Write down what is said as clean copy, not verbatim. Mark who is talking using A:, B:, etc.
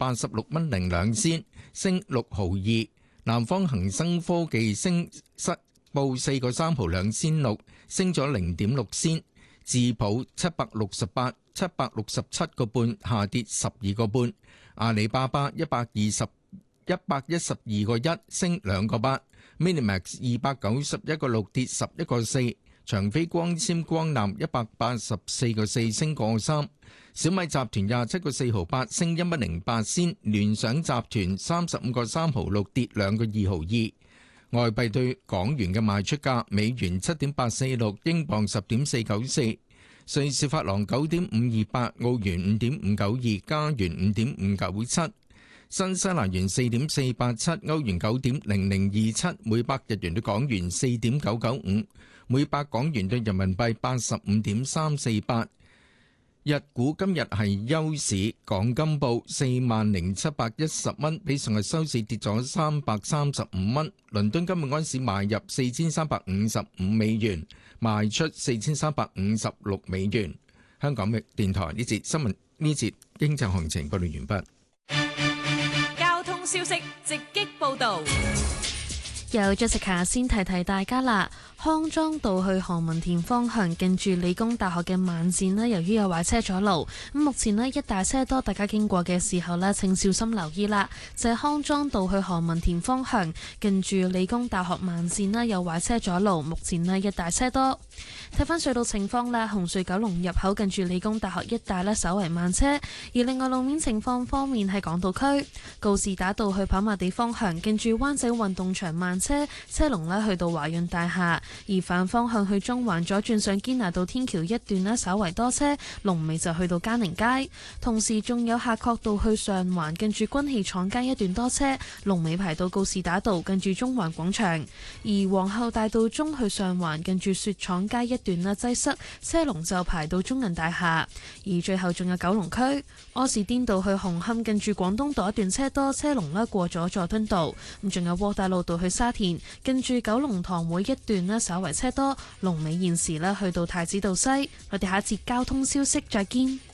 A: 86蚊零兩仙，升6毫2。南方恒生科技報4個3毫2仙6，升咗0.6仙。智普767個半，下跌12個半。阿里巴巴112個1，升2個8。Minimax 291個6，跌11個4。長飛光纖光纜184個4，升個3。小米集團27個4毫8，升1蚊08仙。聯想集團35個3毫6，跌2個2毫2。外幣對港元嘅賣出價：美元7.846，英鎊10.494，瑞士法郎9.528，澳元5.592，加元5.597，新西蘭元4.487，歐元9.0027，每百日元對港元4.995，每百港元對人民幣85.348。日股今日係休市，港金報40,710蚊，比上日收市跌咗335蚊。倫敦金每盎司買入4355美元，賣出4356美元。香港電台呢節新聞，呢節經濟行情報道完畢。
B: 交通消息直擊報道。
C: 有 Jessica 先提提大家啦，康莊道去何文田方向近住理工大學嘅慢線呢，由於有壞車阻路，咁目前呢，一大車多，大家經過嘅時候呢，請小心留意啦。就係康莊道去何文田方向近住理工大學慢線呢，有壞車阻路，目前呢，一大車多。睇翻隧道情況啦，紅隧九龍入口近住理工大學一帶呢，稍為慢車，而另外路面情況方面喺港島區告士打道去跑馬地方向近住灣仔運動場慢車龍呢去到華潤大廈，而反方向去中環左轉上堅拿道天橋一段呢，稍為多車，龍尾就去到嘉寧街。同時仲有夏慤道去上環近住軍器廠街一段多車，龍尾排到告士打道近住中環廣場。而皇后大道中去上環近住雪廠街一段呢，擠塞，車龍就排到中銀大廈。而最後仲有九龍區柯士甸道去紅磡近住廣東道一段車多，車龍呢過咗佐敦道。咁仲有窩打老道去沙田近住九龍塘會一段呢，稍為車多，龍尾現時呢去到太子道西。我哋下一節交通消息再見。